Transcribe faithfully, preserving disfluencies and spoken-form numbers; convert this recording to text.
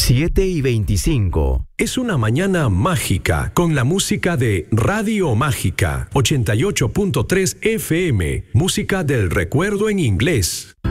siete y veinticinco. Es una mañana mágica con la música de Radio Mágica ochenta y ocho punto tres F M, música del recuerdo en inglés.